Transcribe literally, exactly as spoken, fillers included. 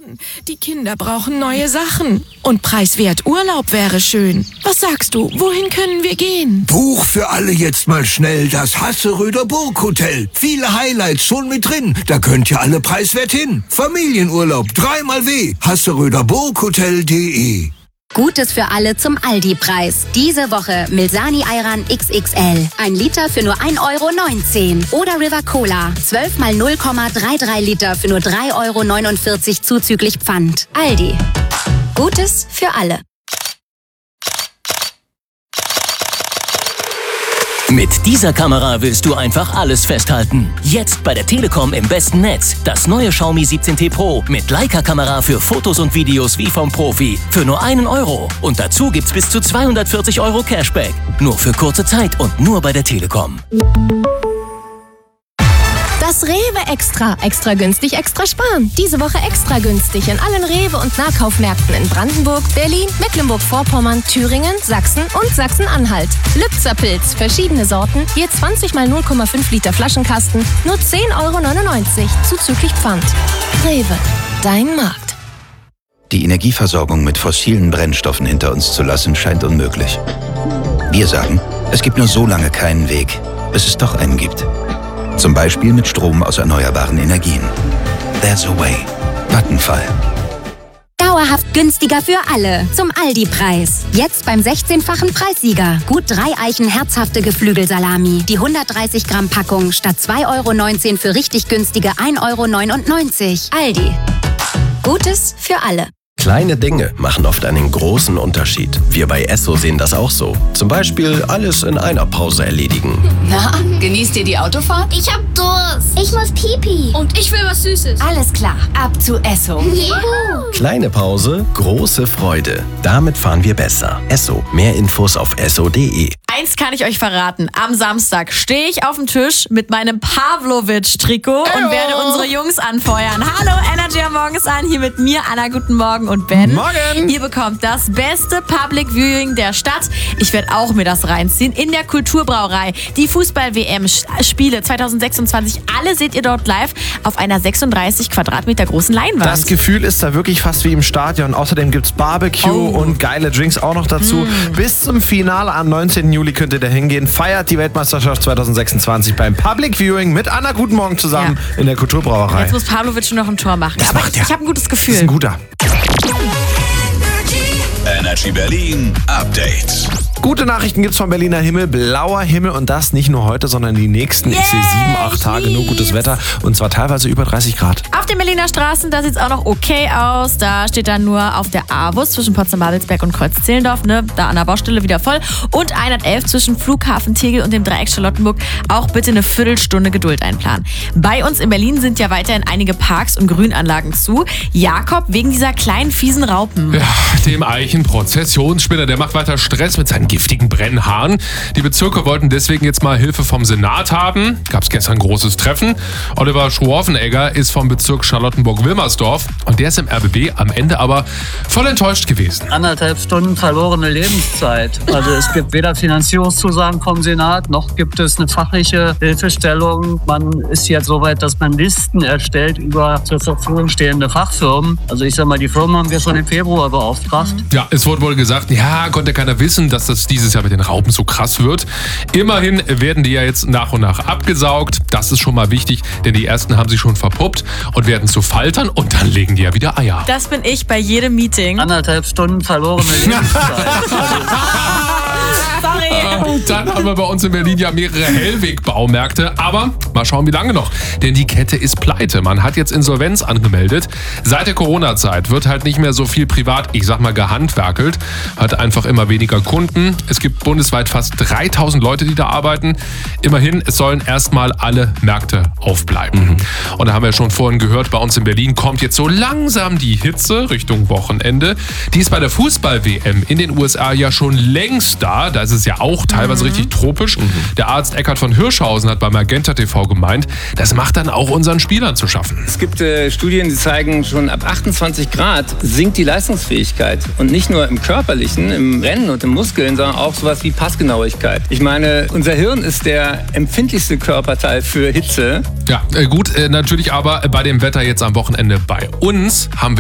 machen. Die Kinder brauchen neue Sachen. Und preiswert Urlaub wäre schön. Was sagst du? Wohin können wir gehen? Buch für alle jetzt mal schnell das Hasseröder Burghotel. Viele Highlights schon mit drin. Da könnt ihr alle preiswert hin. Familienurlaub dreimal W. hasseröder burghotel punkt de. Gutes für alle zum Aldi-Preis. Diese Woche Milsani Ayran X X L. Ein Liter für nur ein Euro neunzehn. Oder River Cola. zwölf mal null Komma dreiunddreißig Liter für nur drei Euro neunundvierzig zuzüglich Pfand. Aldi. Gutes für alle. Mit dieser Kamera willst du einfach alles festhalten. Jetzt bei der Telekom im besten Netz. Das neue Xiaomi siebzehn T Pro mit Leica-Kamera für Fotos und Videos wie vom Profi. Für nur einen Euro. Und dazu gibt's bis zu zweihundertvierzig Euro Cashback. Nur für kurze Zeit und nur bei der Telekom. Das Rewe Extra. Extra günstig, extra sparen. Diese Woche extra günstig in allen Rewe- und Nahkaufmärkten in Brandenburg, Berlin, Mecklenburg-Vorpommern, Thüringen, Sachsen und Sachsen-Anhalt. Lübzer-Pilz, verschiedene Sorten, je zwanzig mal null Komma fünf Liter Flaschenkasten, nur zehn Euro neunundneunzig, zuzüglich Pfand. Rewe, dein Markt. Die Energieversorgung mit fossilen Brennstoffen hinter uns zu lassen, scheint unmöglich. Wir sagen, es gibt nur so lange keinen Weg, bis es doch einen gibt. Zum Beispiel mit Strom aus erneuerbaren Energien. There's a way. Vattenfall. Dauerhaft günstiger für alle. Zum Aldi-Preis. Jetzt beim sechzehnfachen Preissieger. Gut drei Eichen herzhafte Geflügelsalami. Die hundertdreißig Gramm Packung statt zwei Euro neunzehn für richtig günstige ein Euro neunundneunzig. Aldi. Gutes für alle. Kleine Dinge machen oft einen großen Unterschied. Wir bei Esso sehen das auch so. Zum Beispiel alles in einer Pause erledigen. Na, genießt ihr die Autofahrt? Ich hab Durst. Ich muss Pipi. Und ich will was Süßes. Alles klar, ab zu Esso. Juhu. Kleine Pause, große Freude. Damit fahren wir besser. Esso. Mehr Infos auf esso punkt de. Eins kann ich euch verraten. Am Samstag stehe ich auf dem Tisch mit meinem Pavlovic-Trikot und werde unsere Jungs anfeuern. Hallo, Energy am Morgen ist an. Hier mit mir, Anna, guten Morgen und Ben. Morgen. Ihr bekommt das beste Public Viewing der Stadt. Ich werde auch mir das reinziehen. In der Kulturbrauerei. Die Fußball-W M-Spiele zwanzig sechsundzwanzig. Alle seht ihr dort live auf einer sechsunddreißig Quadratmeter großen Leinwand. Das Gefühl ist da wirklich fast wie im Stadion. Außerdem gibt es Barbecue oh. und geile Drinks auch noch dazu. Mm. Bis zum Finale am neunzehnten Juli könnt ihr da hingehen. Feiert die Weltmeisterschaft zwanzig sechsundzwanzig beim Public Viewing mit Anna Guten Morgen zusammen ja. in der Kulturbrauerei. Jetzt muss Pavlovic noch ein Tor machen. Das Aber macht ich, er. ich habe ein gutes Gefühl. Das ist ein guter. Energy Berlin Update. Gute Nachrichten gibt's vom Berliner Himmel. Blauer Himmel und das nicht nur heute, sondern die nächsten yeah, ich sehe sieben, acht Tage nur gutes Wetter und zwar teilweise über dreißig Grad. Auf den Berliner Straßen, da sieht's auch noch okay aus. Da steht dann nur auf der A-Bus zwischen Potsdam-Babelsberg und Kreuz-Zehlendorf, ne, da an der Baustelle wieder voll. Und hundertelf zwischen Flughafen Tegel und dem Dreieck Charlottenburg. Auch bitte eine Viertelstunde Geduld einplanen. Bei uns in Berlin sind ja weiterhin einige Parks und Grünanlagen zu. Jakob, wegen dieser kleinen fiesen Raupen. Ja, dem Eichenprozessionsspinner, der macht weiter Stress mit seinen giftigen Brennhaaren. Die Bezirke wollten deswegen jetzt mal Hilfe vom Senat haben. Gab es gestern ein großes Treffen. Oliver Schroffenegger ist vom Bezirk Charlottenburg-Wilmersdorf und der ist im R B B am Ende aber voll enttäuscht gewesen. Anderthalb Stunden verlorene Lebenszeit. Also es gibt weder Finanzierungszusagen vom Senat, noch gibt es eine fachliche Hilfestellung. Man ist jetzt so weit, dass man Listen erstellt über zur Verfügung stehende Fachfirmen. Also ich sag mal, die Firmen haben wir schon im Februar beauftragt. Ja, es wurde wohl gesagt, ja, konnte keiner wissen, dass das dieses Jahr mit den Raupen so krass wird. Immerhin werden die ja jetzt nach und nach abgesaugt. Das ist schon mal wichtig, denn die ersten haben sich schon verpuppt und werden zu Faltern und dann legen die ja wieder Eier. Das bin ich bei jedem Meeting. Anderthalb Stunden verlorene Lebenszeit. Sorry. Und dann haben wir bei uns in Berlin ja mehrere Hellweg-Baumärkte. Aber mal schauen, wie lange noch. Denn die Kette ist pleite. Man hat jetzt Insolvenz angemeldet. Seit der Corona-Zeit wird halt nicht mehr so viel privat, ich sag mal, gehandwerkelt. Hat einfach immer weniger Kunden. Es gibt bundesweit fast dreitausend Leute, die da arbeiten. Immerhin, es sollen erstmal alle Märkte aufbleiben. Mhm. Und da haben wir schon vorhin gehört, bei uns in Berlin kommt jetzt so langsam die Hitze Richtung Wochenende. Die ist bei der Fußball-W M in den U S A ja schon längst da. Da ist es ja auch teilweise mhm. richtig tropisch. Mhm. Der Arzt Eckhard von Hirschhausen hat bei Magenta T V gemeint, das macht dann auch unseren Spielern zu schaffen. Es gibt äh, Studien, die zeigen, schon ab achtundzwanzig Grad sinkt die Leistungsfähigkeit. Und nicht nur im Körperlichen, im Rennen und im Muskeln, sondern auch sowas wie Passgenauigkeit. Ich meine, unser Hirn ist der empfindlichste Körperteil für Hitze. Ja, äh, gut, äh, natürlich aber bei dem Wetter jetzt am Wochenende bei uns haben wir